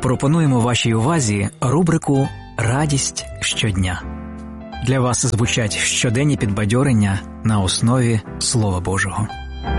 Пропонуємо вашій увазі рубрику «Радість щодня». Для вас звучать щоденні підбадьорення на основі Слова Божого.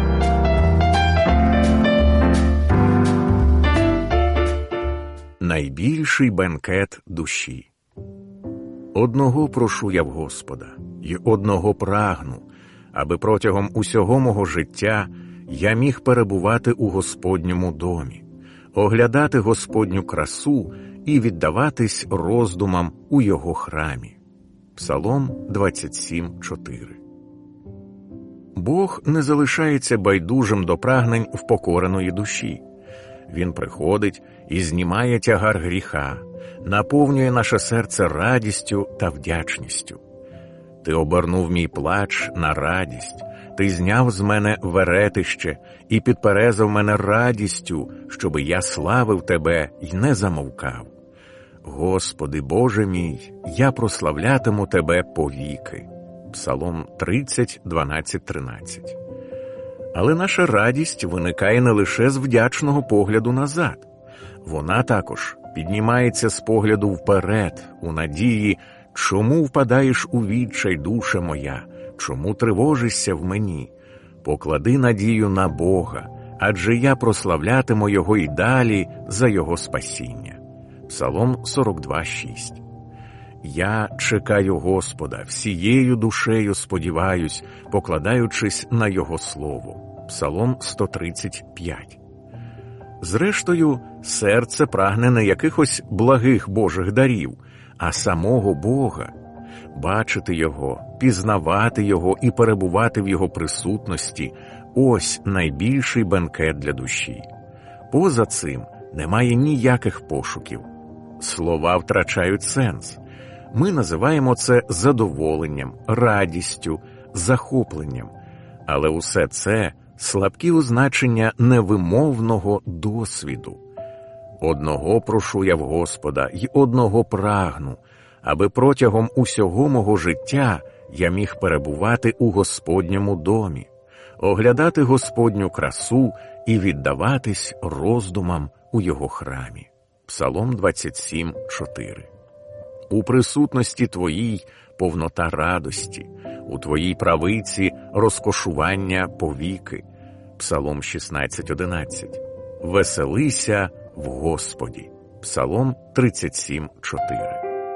Найбільший бенкет душі. Одного прошу я в Господа, й одного прагну, аби протягом усього мого життя я міг перебувати у Господньому домі, оглядати Господню красу і віддаватись роздумам у Його храмі. Псалом 27:4. Бог не залишається байдужим до прагнень впокореної душі. Він приходить і знімає тягар гріха, наповнює наше серце радістю та вдячністю. Ти обернув мій плач на радість, ти зняв з мене веретище і підперезав мене радістю, щоби я славив тебе й не замовкав. Господи, Боже мій, я прославлятиму тебе повіки. Псалом 30, 12-13. Але наша радість виникає не лише з вдячного погляду назад. Вона також піднімається з погляду вперед, у надії, чому впадаєш у відчай, душа моя, чому тривожишся в мені? Поклади надію на Бога, адже я прославлятиму Його й далі за Його спасіння. Псалом 42:6. Я чекаю Господа, всією душею сподіваюсь, покладаючись на Його слово. Псалом 135. Зрештою, серце прагне не якихось благих Божих дарів, а самого Бога. Бачити Його, пізнавати Його і перебувати в Його присутності – ось найбільший бенкет для душі. Поза цим немає ніяких пошуків. Слова втрачають сенс. Ми називаємо це задоволенням, радістю, захопленням. Але усе це – слабкі означення невимовного досвіду. Одного прошу я в Господа й одного прагну, аби протягом усього мого життя я міг перебувати у Господньому домі, оглядати Господню красу і віддаватись роздумам у Його храмі. Псалом 27:4. У присутності Твоїй повнота радості, у Твоїй правиці розкошування повіки. Псалом 16:11. Веселися в Господі. Псалом 37:4.